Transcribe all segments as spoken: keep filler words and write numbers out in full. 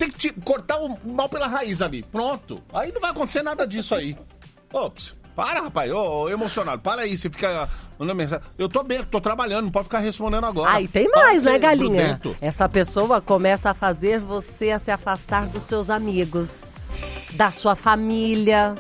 tem que te cortar o mal pela raiz ali. Pronto. Aí não vai acontecer nada disso aí. Ops, para, rapaz. Ô, emocionado, para aí. Você fica mandando mensagem. Eu tô bem, tô trabalhando, não pode ficar respondendo agora. Ah, e tem mais, Pode né, ser Galinha? prudento. Essa pessoa começa a fazer você a se afastar dos seus amigos, da sua família.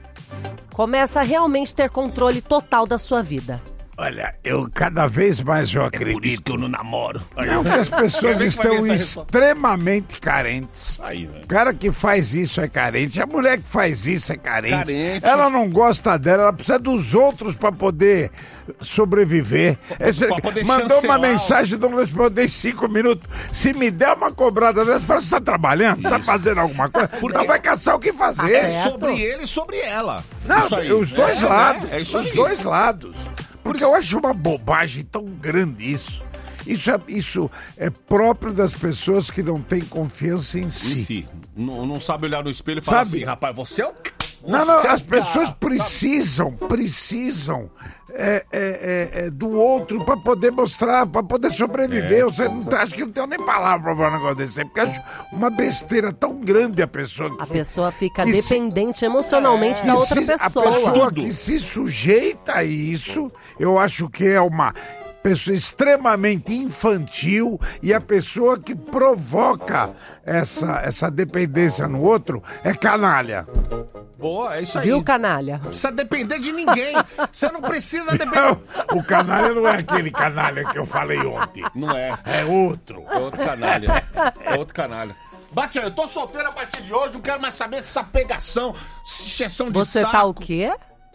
Começa a realmente ter controle total da sua vida. Olha, eu cada vez mais eu É acredito. por isso que eu não namoro. Não, que as pessoas Quer ver que vai estão ver essa resposta? extremamente carentes. Aí, velho. O cara que faz isso é carente, a mulher que faz isso é carente. Carente. Ela não gosta dela, ela precisa dos outros para poder sobreviver. Esse, pra poder mandou chancelar. uma mensagem, não respondeu em cinco minutos. Se me der uma cobrada dessa, fala, você tá trabalhando? Tá fazendo alguma coisa? Então vai caçar o que fazer. É certo. sobre ele e sobre ela. Não, Isso aí. os dois É, lados. né? É isso os aí. dois lados. Porque isso- eu acho uma bobagem tão grande isso. Isso é, isso é próprio das pessoas que não têm confiança em Em si. si. Não, não sabe olhar no espelho e falar Sabe? assim, rapaz, você é o... Não, não, você é as o cara. pessoas precisam, precisam é, é, é, é, do outro para poder mostrar, para poder sobreviver. É. Você não tá- acho que não tenho nem palavra para falar um negócio desse aí, porque acho uma besteira tão grande a pessoa. A pessoa fica que se- dependente emocionalmente É, da que outra se- pessoa. A pessoa Tudo. que se sujeita a isso, eu acho que é uma pessoa extremamente infantil, e a pessoa que provoca essa, essa dependência no outro é canalha. Boa, é isso aí. Viu, canalha? Não precisa depender de ninguém. Você não precisa depender... Não, o canalha não é aquele canalha que eu falei ontem. Não é. É outro. É outro canalha. É outro canalha. Bate aí, eu tô solteiro a partir de hoje, não quero mais saber dessa pegação, exceção de Você saco. tá o quê?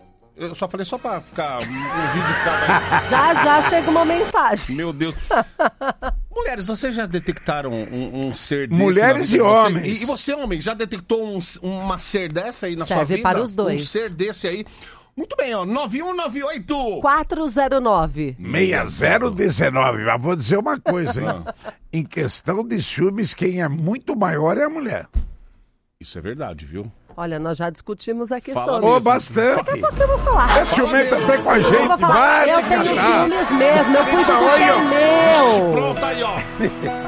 Eu só falei só pra ficar, um, um vídeo ficar mais... Já, já chega uma mensagem. Meu Deus. Mulheres, vocês já detectaram um, um ser desse? Mulheres na vida e de vocês? homens. E, e você, homem, já detectou um, uma ser dessa aí na sua Serve vida? para os dois. Um ser desse aí. Muito bem, ó. nove um nove oito. quatro zero nove. seis zero um nove. Mas vou dizer uma coisa, hein? Em questão de ciúmes, quem é muito maior é a mulher. Isso é verdade, viu? Olha, nós já discutimos aqui Fala sobre. Ô, mesmo. bastante. Eu vou falar. É ciumenta mesmo. até com a Eu gente. vou falar. Vai Eu tenho desgastar. ciúmes mesmo. Eu cuido do que Olha, é meu. Pronto aí, ó.